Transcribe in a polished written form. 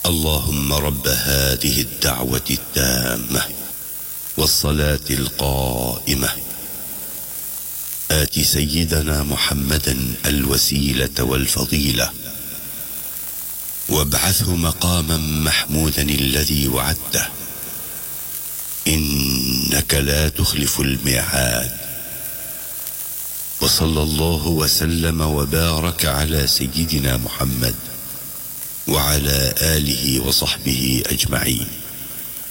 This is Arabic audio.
اللهم رب هذه الدعوة التامة والصلاة القائمة آت سيدنا محمدا الوسيلة والفضيلة وابعثه مقاما محمودا الذي وعدته إنك لا تخلف الميعاد. وصلى الله وسلم وبارك على سيدنا محمد وعلى آله وصحبه أجمعين.